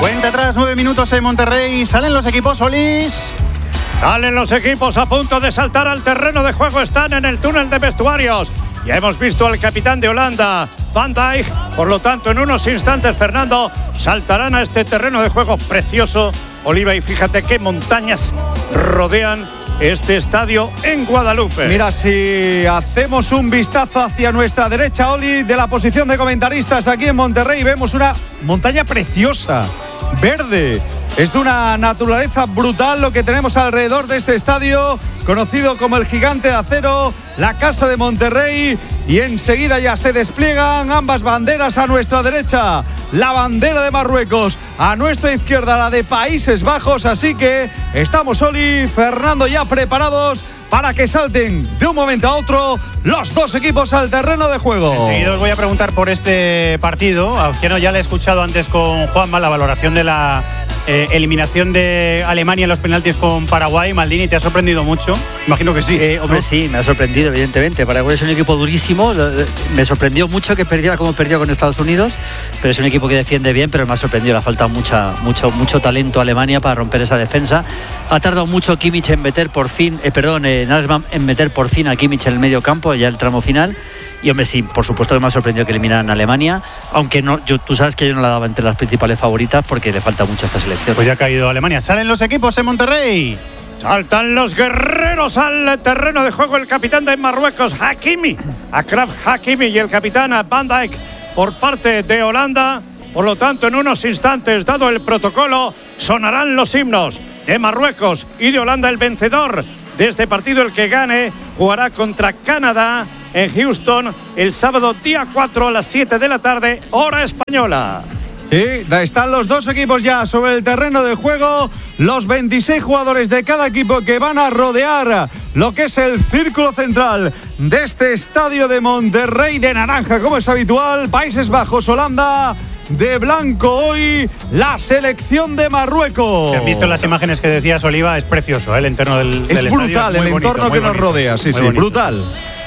Cuenta atrás, 9 minutos en Monterrey. Salen los equipos, Solís. Salen los equipos a punto de saltar al terreno de juego. Están en el túnel de vestuarios. Ya hemos visto al capitán de Holanda, Van Dijk. Por lo tanto, en unos instantes, Fernando, saltarán a este terreno de juego precioso, Oliva. Y fíjate qué montañas rodean este estadio en Guadalupe. Mira, si hacemos un vistazo hacia nuestra derecha, Oli, de la posición de comentaristas aquí en Monterrey, vemos una montaña preciosa, verde. Es de una naturaleza brutal lo que tenemos alrededor de este estadio, conocido como el Gigante de Acero, la Casa de Monterrey. Y enseguida ya se despliegan ambas banderas. A nuestra derecha, la bandera de Marruecos, a nuestra izquierda la de Países Bajos. Así que estamos, Oli, Fernando, ya preparados para que salten de un momento a otro los dos equipos al terreno de juego. Enseguida os voy a preguntar por este partido. A quien ya le he escuchado antes con Juanma la valoración de la eliminación de Alemania en los penaltis con Paraguay. Maldini, ¿te ha sorprendido mucho? Imagino que sí. Hombre, sí, me ha sorprendido, evidentemente. Paraguay es un equipo durísimo. Me sorprendió mucho que perdiera como perdió con Estados Unidos, pero es un equipo que defiende bien, pero me ha sorprendido. Le ha faltado mucho talento a Alemania para romper esa defensa. Ha tardado mucho Kimmich en meter por fin, Nagelsmann en meter por fin a Kimmich en el medio campo, ya el tramo final. Y hombre, sí, por supuesto que me ha sorprendido que eliminaran a Alemania, aunque no, tú sabes que yo no la daba entre las principales favoritas porque le falta mucho a esta selección. Pues ya ha caído Alemania. Salen los equipos en Monterrey. Saltan los guerreros al terreno de juego. El capitán de Marruecos, Hakimi, Achraf Hakimi, y el capitán Van Dijk por parte de Holanda. Por lo tanto, en unos instantes, dado el protocolo, sonarán los himnos de Marruecos y de Holanda. El vencedor de este partido, el que gane, jugará contra Canadá en Houston el sábado día 4 a las 7 de la tarde, hora española. Sí, están los dos equipos ya sobre el terreno de juego. Los 26 jugadores de cada equipo que van a rodear lo que es el círculo central de este estadio de Monterrey, de naranja, como es habitual. Países Bajos, Holanda. De blanco hoy, la selección de Marruecos. Si han visto las imágenes que decías, Oliva, es precioso, el entorno del es estadio. Brutal, el entorno que nos rodea, sí, brutal.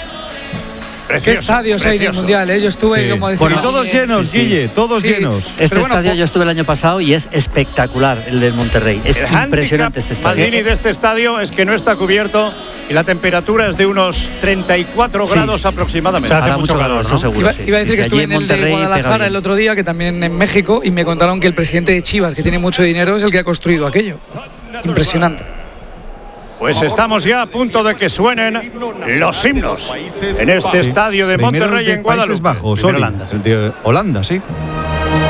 Precioso, ¿qué estadios hay en el Mundial? Yo estuve, como decía. Y todos llenos, Guille, todos llenos. Este estadio yo estuve el año pasado y es espectacular, el del Monterrey. Es impresionante este estadio. Maldini, de este estadio es que no está cubierto y la temperatura es de unos 34 grados aproximadamente. O sea, hace mucho calor, ¿no? Seguro, iba a decir que estuve en el de Guadalajara el otro día, que también en México, y me contaron que el presidente de Chivas, que tiene mucho dinero, es el que ha construido aquello. Impresionante. Pues estamos ya a punto de que suenen los himnos en este estadio de Monterrey, en Guadalupe. Países Bajos, Holanda, sí.